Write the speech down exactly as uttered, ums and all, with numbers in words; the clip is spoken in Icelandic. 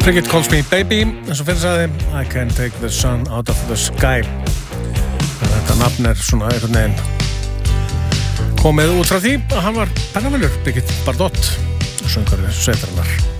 Frigid Calls Me Baby, eins og fyrir sagði I Can Take the Sun Out of the Sky. Þetta nafn er svona einhvern veginn komið út frá því að hann var pennavinur Brigitte Bardot, söngvari sveitarinnar.